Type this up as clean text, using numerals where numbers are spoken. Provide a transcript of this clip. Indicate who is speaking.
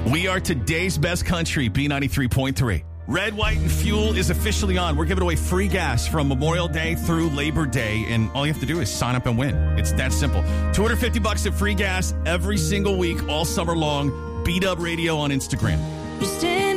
Speaker 1: We are today's best country, B93.3. Red, White, and Fuel is officially on. We're giving away free gas from Memorial Day through Labor Day, and all you have to do is sign up and win. It's that simple. $250 of free gas every single week, all summer long. B-Dub Radio on Instagram.